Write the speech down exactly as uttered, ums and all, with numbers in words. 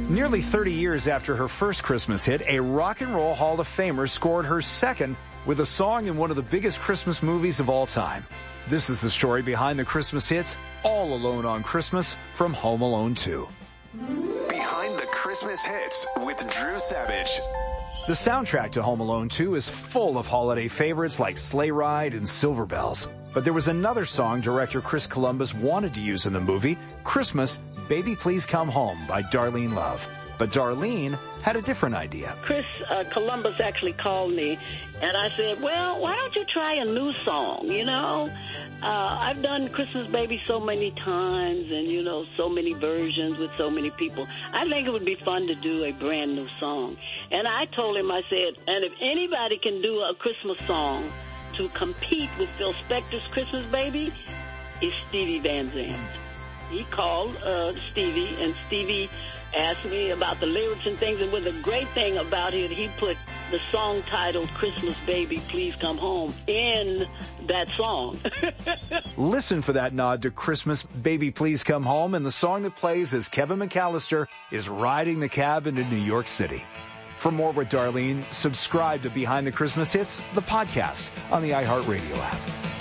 Nearly thirty years after her first Christmas hit, a Rock and Roll Hall of Famer scored her second with a song in one of the biggest Christmas movies of all time. This is the story behind the Christmas hits, All Alone on Christmas from Home Alone two. Behind the Christmas hits with Drew Savage. The soundtrack to Home Alone two is full of holiday favorites like Sleigh Ride and Silver Bells. But there was another song director Chris Columbus wanted to use in the movie, Christmas, Baby Please Come Home by Darlene Love. But Darlene had a different idea. Chris uh, Columbus actually called me, and I said, well, why don't you try a new song, you know? Uh, I've done Christmas Baby so many times and, you know, so many versions with so many people. I think it would be fun to do a brand new song. And I told him, I said, and if anybody can do a Christmas song to compete with Phil Spector's Christmas Baby, it's Stevie Van Zandt. He called uh, Stevie, and Stevie asked me about the lyrics and things, and with the great thing about it, he put the song titled Christmas Baby Please Come Home in that song. Listen for that nod to Christmas Baby Please Come Home and the song that plays as Kevin McAllister is riding the cab into New York City. For more with Darlene, subscribe to Behind the Christmas Hits, the podcast on the iHeartRadio app.